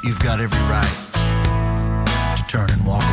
you've got every right to turn and walk